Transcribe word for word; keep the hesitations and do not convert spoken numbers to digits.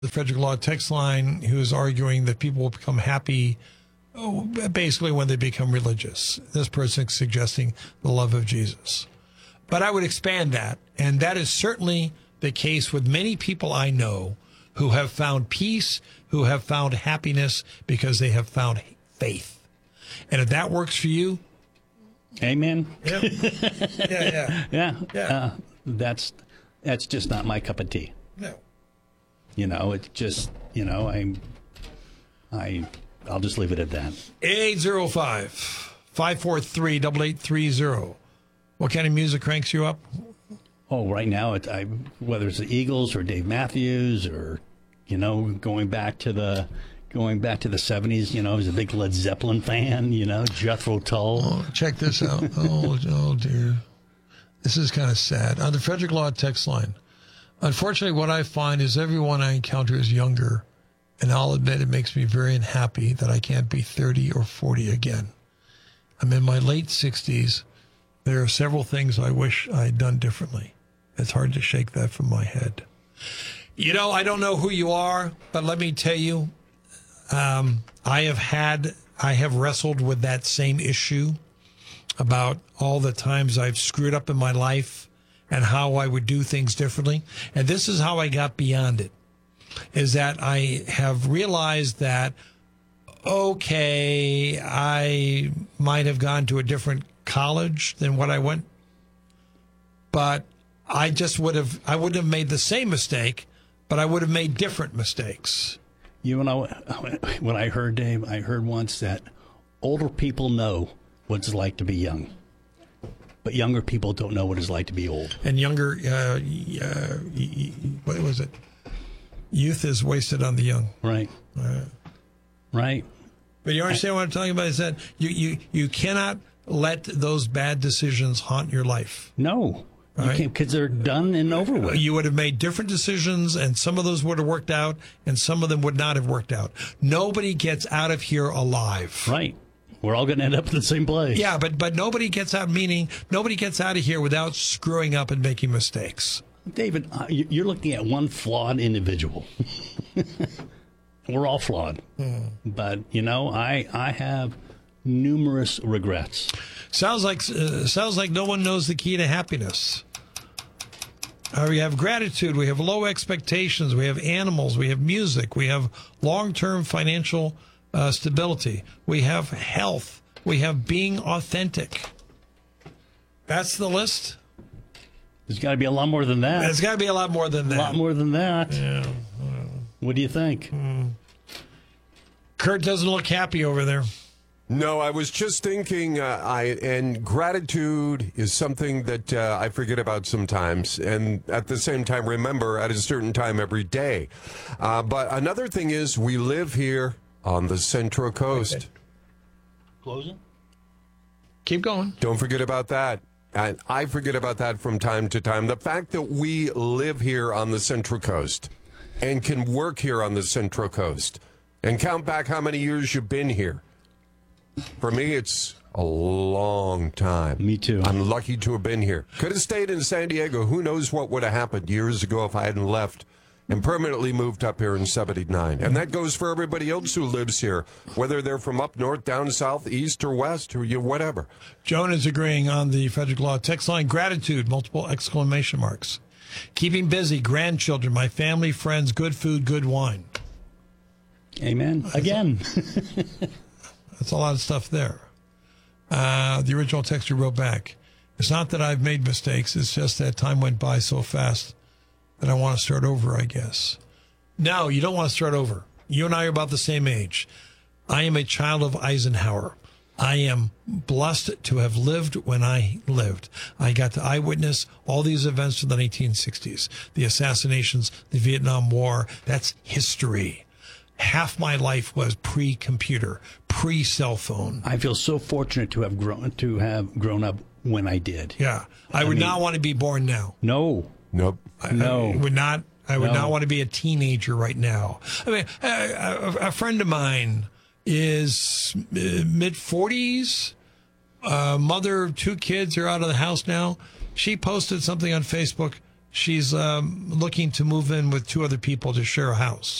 The Frederick Law text line, who is arguing that people will become happy oh, basically when they become religious. This person is suggesting the love of Jesus. But I would expand that, and that is certainly the case with many people I know who have found peace, who have found happiness because they have found faith. And if that works for you, amen. Yeah, yeah, yeah. yeah. yeah. Uh, that's that's just not my cup of tea. No. You know, it's just, you know, I, I, I'll just leave it at that. eight oh five, five four three, eight eight three oh. What kind of music cranks you up? Oh, right now, it, I, whether it's the Eagles or Dave Matthews or, you know, going back to the going back to the seventies, you know, I was a big Led Zeppelin fan, you know, Jethro Tull. Oh, check this out. Oh, oh, dear. This is kind of sad. On the Frederick Law text line, unfortunately, what I find is everyone I encounter is younger, and I'll admit it makes me very unhappy that I can't be thirty or forty again. I'm in my late sixties. There are several things I wish I had done differently. It's hard to shake that from my head. You know, I don't know who you are, but let me tell you, um, I have had, I have wrestled with that same issue about all the times I've screwed up in my life and how I would do things differently. And this is how I got beyond it, is that I have realized that, okay, I might have gone to a different college than what I went, but I just would have, I wouldn't have made the same mistake, but I would have made different mistakes. You know, when I heard, Dave, I heard once that older people know what it's like to be young, but younger people don't know what it's like to be old. And younger, uh, uh, what was it? Youth is wasted on the young. Right. Uh, right. But you understand I, what I'm talking about? Is that you, you, you cannot let those bad decisions haunt your life. No. You right? can't, because they're done and over with. You would have made different decisions, and some of those would have worked out, and some of them would not have worked out. Nobody gets out of here alive. Right. We're all going to end up in the same place. Yeah, but but nobody gets out, meaning nobody gets out of here without screwing up and making mistakes. David, you're looking at one flawed individual. We're all flawed. Hmm. But, you know, I I have numerous regrets. Sounds like uh, sounds like no one knows the key to happiness. Uh, we have gratitude. We have low expectations. We have animals. We have music. We have long-term financial uh, stability. We have health. We have being authentic. That's the list. There's got to be a lot more than that. There's got to be a lot more than that. A lot more than that. Yeah. What do you think? Hmm. Kurt doesn't look happy over there. No, I was just thinking, uh, I and gratitude is something that uh, I forget about sometimes, and at the same time, remember at a certain time every day. Uh, but another thing is, we live here on the Central Coast. Okay. Closing? Keep going. Don't forget about that. And I forget about that from time to time. The fact that we live here on the Central Coast and can work here on the Central Coast, and count back how many years you've been here. For me, it's a long time. Me too. I'm lucky to have been here. Could have stayed in San Diego. Who knows what would have happened years ago if I hadn't left and permanently moved up here in seventy-nine. And that goes for everybody else who lives here, whether they're from up north, down south, east, or west, or you, whatever. Joan is agreeing on the Frederick Law text line. Gratitude, multiple exclamation marks. Keeping busy, grandchildren, my family, friends, good food, good wine. Amen. Again. That's a lot of stuff there. Uh, the original texter wrote back, it's not that I've made mistakes. It's just that time went by so fast that I want to start over, I guess. No, you don't want to start over. You and I are about the same age. I am a child of Eisenhower. I am blessed to have lived when I lived. I got to eyewitness all these events from the nineteen sixties, the assassinations, the Vietnam War. That's history. Half my life was pre-computer, pre-cell phone. I feel so fortunate to have grown to have grown up when I did. Yeah, I, I would mean, not want to be born now. No, nope, I, no. I would not. I would no. not want to be a teenager right now. I mean, a, a, a friend of mine is mid forties. Uh, mother of two kids are out of the house now. She posted something on Facebook. she's um, looking to move in with two other people to share a house.